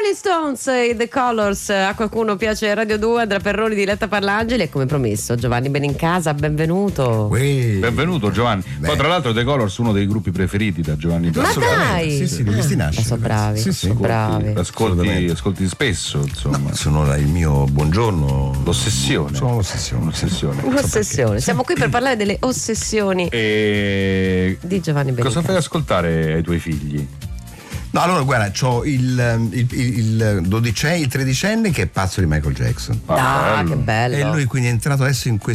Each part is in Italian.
Rolling Stones e The Colors. A qualcuno piace Radio 2, Andrea Perroni, Diletta Parlangeli, e come promesso Giovanni Benincasa, benvenuto. Benvenuto Giovanni. Poi tra l'altro The Colors uno dei gruppi preferiti da Giovanni Ma dai! Sì, li ho visti nascere. Sono bravi, Sì, bravi. Ascolti spesso, insomma. No, sono il mio buongiorno. L'ossessione. Sono l'ossessione. Un'ossessione. Siamo qui per parlare delle ossessioni di Giovanni Benincasa. Cosa fai ascoltare ai tuoi figli? No, allora guarda, c'ho il 13enne che è pazzo di Michael Jackson. Che bello. E lui quindi è entrato adesso in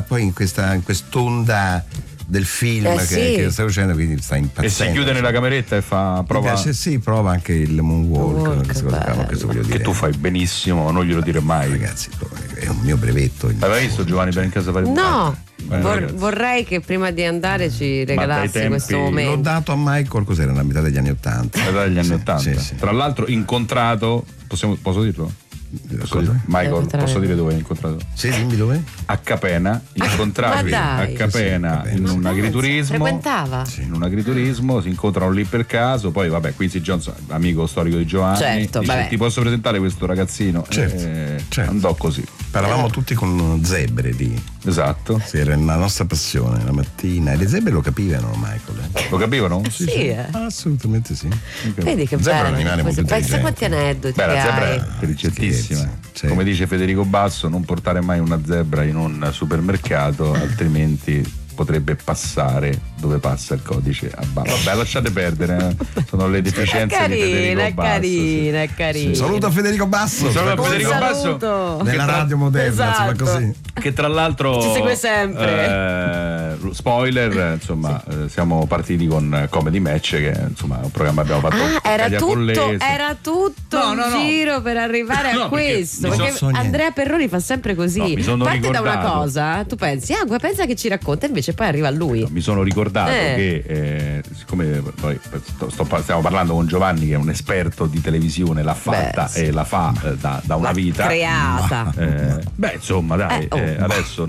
quest'onda del film che sta uscendo, quindi sta impazzendo. E si chiude nella cameretta e prova. Prova anche il moonwalk, che tu fai benissimo, non glielo dire mai. Ragazzi, è un mio brevetto. Hai mai visto Giovanni Benincasa fare? No. Vorrei che prima di andare ci regalassi questo momento. L'ho dato a Michael, cos'era, nella metà degli anni 80. Metà degli anni 80. Sì. Tra l'altro incontrato, posso dirlo? Michael, posso dire dove hai incontrato? Sì, dimmi dove? A Capena, incontravi a Capena in un agriturismo. Frequentava? In un agriturismo, si incontrano lì per caso, poi vabbè, Quincy Jones, amico storico di Giovanni, certo, dice, ti posso presentare questo ragazzino? Certo. Andò così. Parlavamo tutti con zebre lì. Esatto. Sì, era la nostra passione la mattina. E le zebre lo capivano, Michael. Lo capivano? Sì. Assolutamente sì. Vedi che zebra bello. è un animale molto Pensa quanti aneddoti. Beh, la zebra hai. è intelligentissima. Sì. Come dice Federico Basso, non portare mai una zebra in un supermercato, altrimenti potrebbe passare dove passa il codice a barra. Vabbè, lasciate perdere, sono le deficienze di Federico Basso. È carina. Saluto Federico Basso. Saluto Federico saluto. Nella radio moderna, si fa così. Che tra l'altro ci segue sempre. Spoiler, insomma, siamo partiti con Comedy Match, che insomma è un programma che abbiamo fatto. Era tutto un giro per arrivare a questo. Perché Andrea Perroni fa sempre così. Parte da una cosa, tu pensi, pensa che ci racconta, invece poi arriva a lui. Mi sono ricordato che siccome poi stiamo parlando con Giovanni, che è un esperto di televisione, l'ha fatta e la fa da una vita creata. Insomma, dai, adesso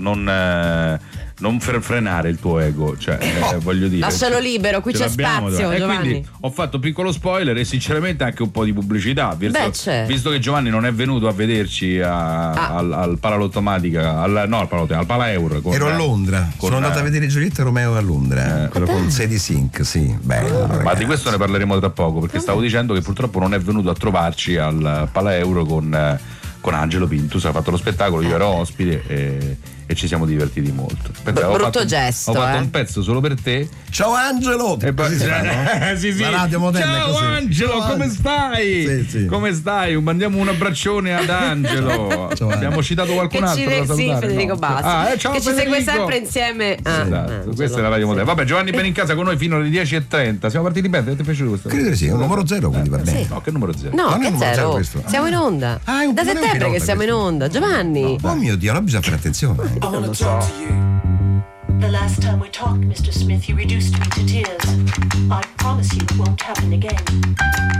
non frenare il tuo ego, cioè voglio dire, lascialo libero, qui c'è spazio, e Giovanni. quindi ho fatto un piccolo spoiler e sinceramente anche un po' di pubblicità, visto che Giovanni non è venuto a vederci al Paralottomatica, al Pala Euro. Ero a Londra, sono andato a vedere Giulietta Romeo a Londra, quello con Sadie Sink, sì, bello. Ma di questo ne parleremo tra poco, perché stavo dicendo che purtroppo non è venuto a trovarci al Pala Euro con Angelo Pintus, ha fatto lo spettacolo, io ero ospite e ci siamo divertiti molto. Brutto gesto. Ho fatto un pezzo solo per te. Ciao Angelo! E poi, sì. La radio moderna. Ciao così. Angelo, Ciao, come stai? Sì. Come stai? Mandiamo un abbraccione ad Angelo. Abbiamo citato qualcun altro da salutare? Sì, Federico Basso. Ciao, che Federico. ci segue sempre insieme. Esatto, questa è la radio moderna. Vabbè, Giovanni Benincasa con noi fino alle 10:30. Siamo partiti bene, ti è piaciuto questo? Credo sì, è un numero 0, quindi va bene. No, che numero 0? No, non è che numero 0 zero. questo. Siamo in onda. Da settembre che siamo in onda. Giovanni. Oh mio Dio, allora bisogna fare attenzione. Non lo so. The last time we talked, Mr. Smith, you reduced me to tears. I promise you it won't happen again.